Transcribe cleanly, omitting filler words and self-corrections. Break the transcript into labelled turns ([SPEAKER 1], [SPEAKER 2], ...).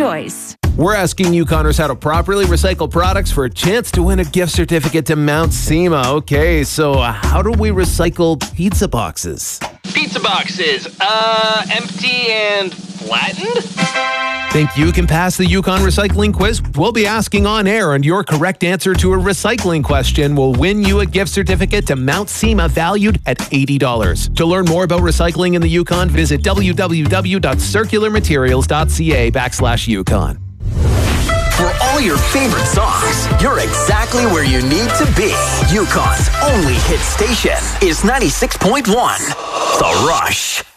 [SPEAKER 1] choice.
[SPEAKER 2] We're asking Yukoners how to properly recycle products for a chance to win a gift certificate to Mount Sema. Okay, so how do we recycle pizza boxes?
[SPEAKER 3] Pizza boxes, empty and flattened?
[SPEAKER 2] Think you can pass the Yukon Recycling Quiz? We'll be asking on air, and your correct answer to a recycling question will win you a gift certificate to Mount Sema valued at $80. To learn more about recycling in the Yukon, visit www.circularmaterials.ca/Yukon.
[SPEAKER 4] For all your favorite songs, you're exactly where you need to be. Yukon's only hit station is 96.1 The Rush.